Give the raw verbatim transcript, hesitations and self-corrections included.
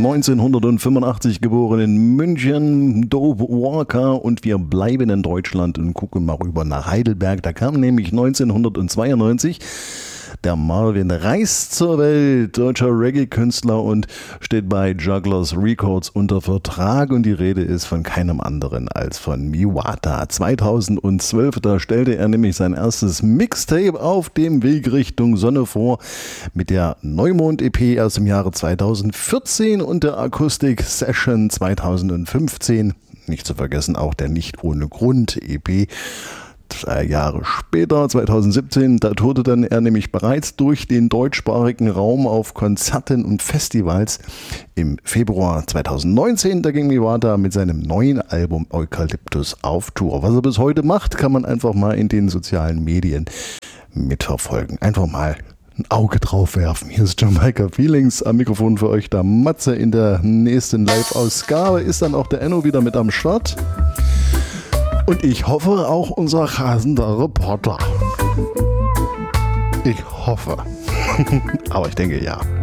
neunzehnhundertfünfundachtzig geboren in München, Dope Walker, und wir bleiben in Deutschland und gucken mal rüber nach Heidelberg. Da kam nämlich neunzehnhundertzweiundneunzig der Marvin Reis zur Welt, deutscher Reggae-Künstler, und steht bei Jugglers Records unter Vertrag, und die Rede ist von keinem anderen als von Miwata. zweitausendzwölf, da stellte er nämlich sein erstes Mixtape auf dem Weg Richtung Sonne vor mit der Neumond-E P aus dem Jahre zweitausendvierzehn und der Akustik-Session zweitausendfünfzehn. Nicht zu vergessen auch der Nicht ohne Grund-E P. Drei Jahre später, zweitausendsiebzehn, da tourte dann er nämlich bereits durch den deutschsprachigen Raum auf Konzerten und Festivals. Im Februar zweitausendneunzehn, da ging Miwata mit seinem neuen Album Eukalyptus auf Tour. Was er bis heute macht, kann man einfach mal in den sozialen Medien mitverfolgen. Einfach mal ein Auge drauf werfen. Hier ist Jamaica Feelings, am Mikrofon für euch der Matze. In der nächsten Live-Ausgabe ist dann auch der Enno wieder mit am Start. Und ich hoffe auch unser rasender Reporter. Ich hoffe. Aber ich denke ja.